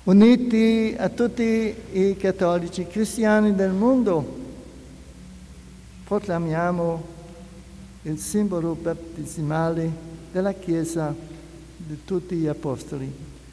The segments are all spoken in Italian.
Uniti a tutti i cattolici cristiani del mondo, proclamiamo il simbolo battesimale della Chiesa di tutti gli Apostoli.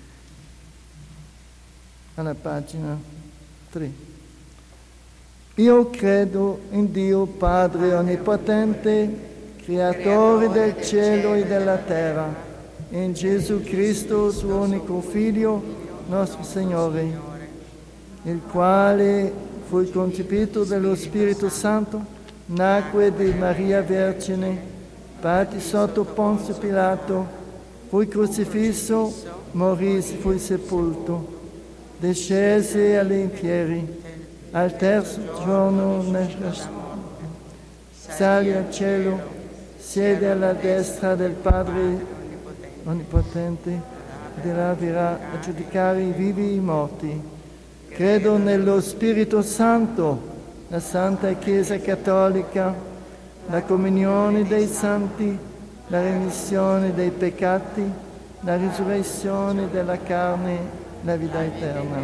Alla pagina 3. Io credo in Dio Padre Onnipotente, Creatore del cielo e della terra, e in Gesù Cristo, suo unico Figlio, nostro Signore, il quale fu concepito dallo Spirito Santo, nacque di Maria Vergine, patì sotto Ponzio Pilato, fu crocifisso, morì, fu sepolto, discese all'inferno, al terzo giorno salì al cielo, siede alla destra del Padre Onnipotente, di là verrà a giudicare i vivi e i morti. Credo nello Spirito Santo, la Santa Chiesa Cattolica, la comunione dei santi, la remissione dei peccati, la risurrezione della carne, la vita eterna.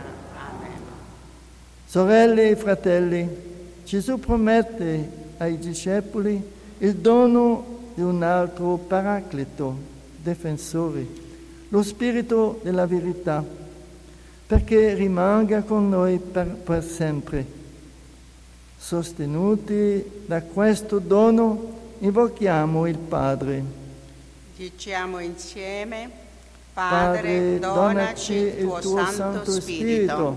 Sorelle e fratelli, Gesù promette ai discepoli il dono di un altro Paracleto, difensore, lo Spirito della verità, perché rimanga con noi per sempre. Sostenuti da questo dono, invochiamo il Padre. Diciamo insieme: Padre, donaci il tuo Santo Spirito.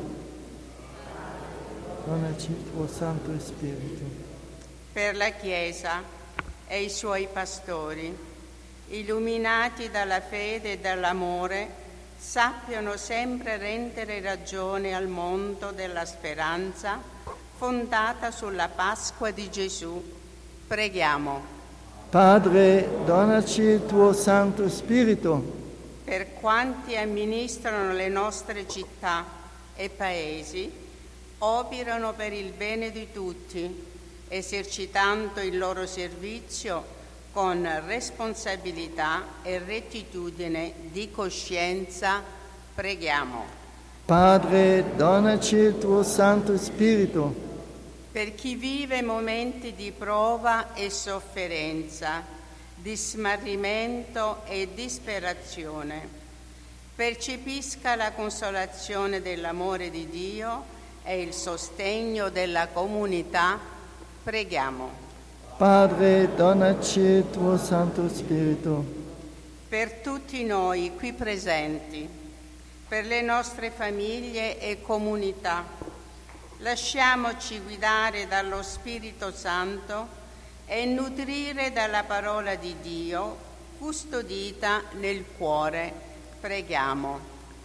Donaci il tuo Santo Spirito. Per la Chiesa e i suoi pastori, illuminati dalla fede e dall'amore, sappiano sempre rendere ragione al mondo della speranza fondata sulla Pasqua di Gesù. Preghiamo. Padre, donaci il tuo Santo Spirito. Per quanti amministrano le nostre città e paesi, operano per il bene di tutti, esercitando il loro servizio con responsabilità e rettitudine di coscienza, preghiamo. Padre, donaci il tuo Santo Spirito. Per chi vive momenti di prova e sofferenza, di smarrimento e disperazione, percepisca la consolazione dell'amore di Dio e il sostegno della comunità, preghiamo. Padre, donaci il tuo Santo Spirito. Per tutti noi qui presenti, per le nostre famiglie e comunità, lasciamoci guidare dallo Spirito Santo e nutrire dalla parola di Dio, custodita nel cuore. Preghiamo.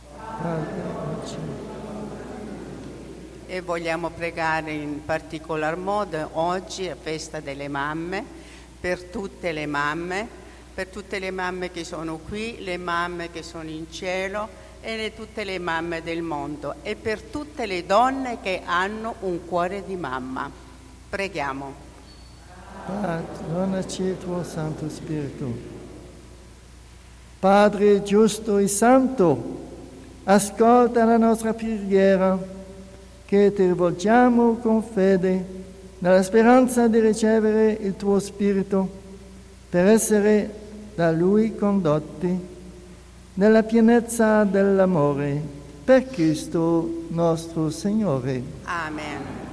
E vogliamo pregare in particolar modo oggi, a festa delle mamme, per tutte le mamme che sono qui, le mamme che sono in cielo e tutte le mamme del mondo, e per tutte le donne che hanno un cuore di mamma. Preghiamo. Padre, donaci il tuo Santo Spirito. Padre giusto e santo, ascolta la nostra preghiera, che ti rivolgiamo con fede, nella speranza di ricevere il tuo Spirito, per essere da Lui condotti nella pienezza dell'amore, per Cristo nostro Signore. Amen.